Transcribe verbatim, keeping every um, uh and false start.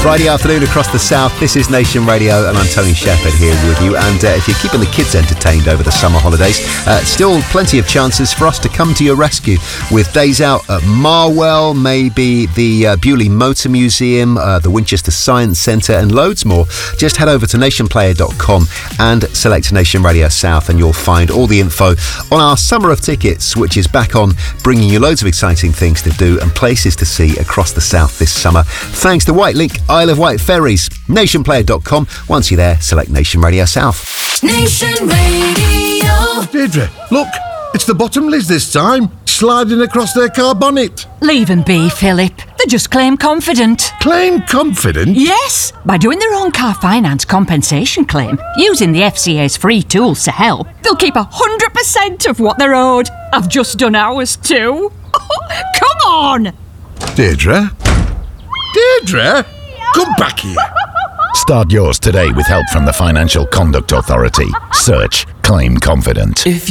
Friday afternoon across the south. This is Nation Radio, and I'm Tony Shepherd here with you. And uh, if you're keeping the kids entertained over the summer holidays, uh, still plenty of chances for us to come to your rescue with days out at Marwell, maybe the uh, Bewley Motor Museum, uh, the Winchester Science Centre, and loads more. Just head over to nation player dot com and select Nation Radio South, and you'll find all the info on our Summer of Tickets, which is back on, bringing you loads of exciting things to do and places to see across the south this summer. Thanks to White Link, Isle of Wight Ferries. nation player dot com. Once you're there, select Nation Radio South. Nation Radio. Deirdre, look, it's the Bottomleys this time, sliding across their car bonnet. Leave them be, Philip. They just claim confident. Claim confident? Yes, by doing their own car finance compensation claim, using the F C A's free tools to help, they'll keep one hundred percent of what they're owed. I've just done ours too. Come on! Deirdre? Deirdre? Come back here. Start yours today with help from the Financial Conduct Authority. Search Claim Confident. If